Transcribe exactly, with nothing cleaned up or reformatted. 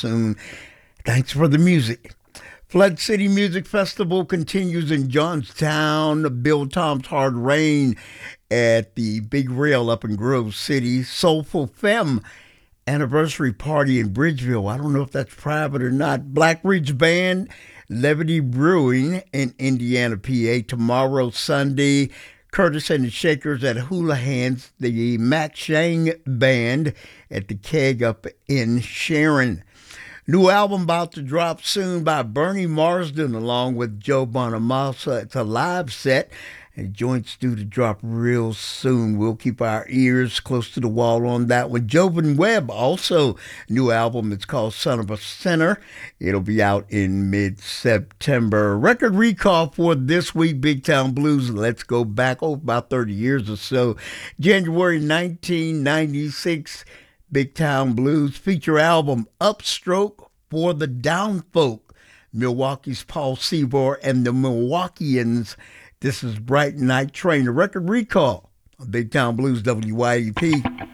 soon. Thanks for the music. Flood City Music Festival continues in Johnstown. Bill Tom's Hard Rain at the Big Rail up in Grove City. Soulful Femme anniversary party in Bridgeville. I don't know if that's private or not. Black Ridge Band, Levity Brewing in Indiana, P A. Tomorrow, Sunday, Curtis and the Shakers at Hula Hands. The Mac Shang Band at the Keg up in Sharon. New album about to drop soon by Bernie Marsden along with Joe Bonamassa. It's a live set. And joint's due to drop real soon. We'll keep our ears close to the wall on that one. Jovan Webb, also new album. It's called Son of a Sinner. It'll be out in mid-September. Record recall for this week, Big Town Blues. Let's go back oh, about thirty years or so. January nineteen ninety-six, Big Town Blues feature album Upstroke for the Downfolk. Milwaukee's Paul Seavor and the Milwaukeeans. This is Bright Night Train, a record recall on Big Town Blues W Y E P.